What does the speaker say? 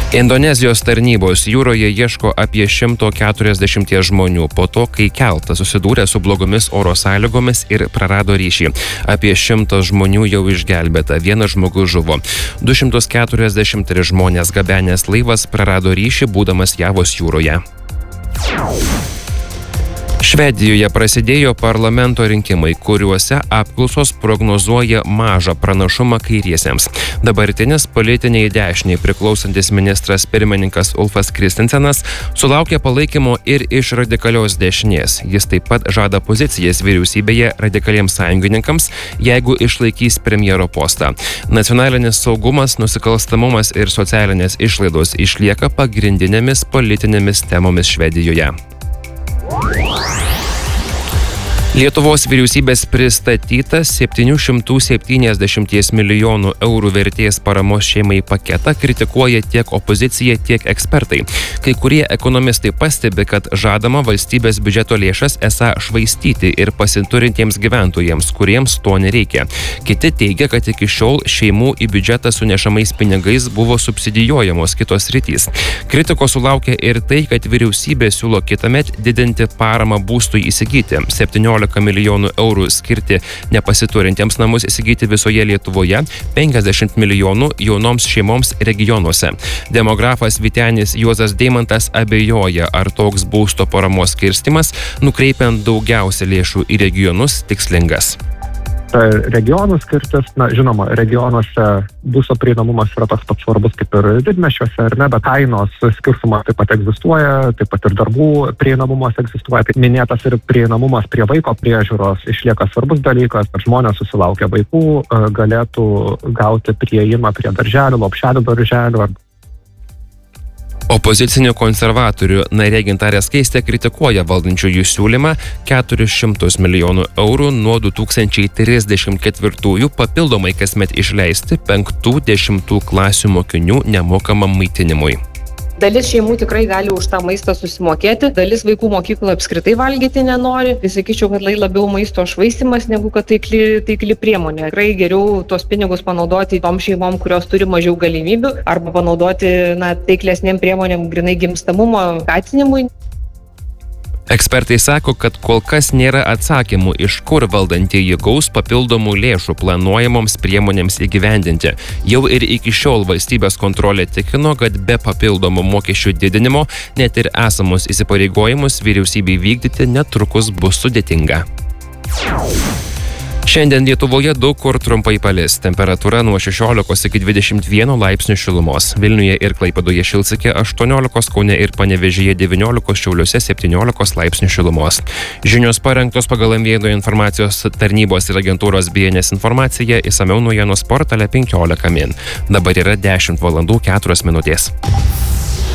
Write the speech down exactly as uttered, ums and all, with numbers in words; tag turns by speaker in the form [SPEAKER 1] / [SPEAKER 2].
[SPEAKER 1] Indonezijos tarnybos jūroje ieško apie šimto keturiasdešimties žmonių po to, kai keltas susidūrė su blogomis oro sąlygomis ir prarado ryšį. Apie šimtas žmonių jau išgelbėta, vienas žmogus žuvo. du šimtus keturiasdešimt trys žmonės gabenęs laivas prarado ryšį, būdamas Javos jūroje. Švedijoje prasidėjo parlamento rinkimai, kuriuose apklausos prognozuoja mažą pranašumą kairiesiems. Dabartinis politiniai dešiniai priklausantis ministras pirmininkas Ulfas Kristensenas sulaukė palaikymo ir iš radikalios dešinės. Jis taip pat žada pozicijas vyriausybėje radikaliems sąjungininkams, jeigu išlaikys premjero postą. Nacionalinis saugumas, nusikalstamumas ir socialinės išlaidos išlieka pagrindinėmis politinėmis temomis Švedijoje. Lietuvos vyriausybės pristatytas septynių šimtų septyniasdešimt milijonų eurų vertės paramos šeimai paketą kritikuoja tiek opozicija, tiek ekspertai. Kai kurie ekonomistai pastebi, kad žadama valstybės biudžeto lėšas esą švaistyti ir pasiturintiems gyventojams, kuriems to nereikia. Kiti teigia, kad iki šiol šeimų į biudžetą sunešamais pinigais buvo subsidijuojamos kitos sritys. Kritikos sulaukė ir tai, kad vyriausybė siūlo kitąmet didinti paramą būstui įsigyti. septyniolika milijonų eurų skirti nepasiturintiems namus įsigyti visoje Lietuvoje, penkiasdešimt milijonų jaunoms šeimoms regionuose. Demografas Vytenis Juozas Deimantas abejoja, ar toks būsto paramos skirstimas, nukreipiant daugiausia lėšų į regionus, tikslingas.
[SPEAKER 2] Regionų skirtis, na, žinoma, regionuose būsto prieinamumas yra toks pat svarbus kaip ir didmiesčiuose, ar ne, bet kainos skirtumas taip pat egzistuoja, taip pat ir darbų prieinamumas egzistuoja. Kaip minėtas, ir prieinamumas prie vaiko priežiūros išlieka svarbus dalykas, kad žmonės susilaukę vaikų galėtų gauti prieimą prie darželių, lopšelių darželių.
[SPEAKER 1] Opozicinių konservatorių narė Gintarė Skaistė kritikuoja valdančiųjų siūlymą keturis šimtus milijonų eurų nuo du tūkstančiai trisdešimt ketvirtųjų papildomai kasmet išleisti penktų dešimtų klasių mokinių nemokamam maitinimui.
[SPEAKER 3] Dalis šeimų tikrai gali už tą maistą susimokėti, dalis vaikų mokyklų apskritai valgyti nenori. Tai sakyčiau, kad labiau maisto švaistymas negu kad taikli, taikli priemonė. Tikrai geriau tos pinigus panaudoti tom šeimom, kurios turi mažiau galimybių, arba panaudoti na, taiklesnėm priemonėm grinai gimstamumo skatinimui.
[SPEAKER 1] Ekspertai sako, kad kol kas nėra atsakymų, iš kur valdantieji gaus papildomų lėšų planuojamoms priemonėms įgyvendinti. Jau ir iki šiol valstybės kontrolė tikino, kad be papildomų mokesčių didinimo net ir esamus įsipareigojimus vyriausybei vykdyti netrukus bus sudėtinga. Šiandien Lietuvoje daug kur trumpai palis. Temperatūra nuo šešiolikos iki dvidešimt vieno laipsnių šilumos. Vilniuje ir Klaipėdoje šils iki aštuoniolikos, Kaune ir Panevėžyje devyniolikos, Šiauliuose septyniolikos laipsnių šilumos. Žinios parengtos pagal M V I informacijos tarnybos ir agentūros B N S informaciją, išsamiau naujienos portale penkiolika min. Dabar yra dešimt valandų keturios minutės.